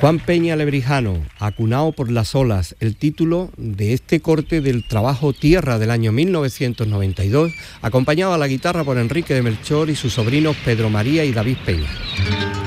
Juan Peña Lebrijano, Acunao por las olas, el título de este corte del trabajo Tierra del año 1992, acompañado a la guitarra por Enrique de Melchor y sus sobrinos Pedro María y David Peña.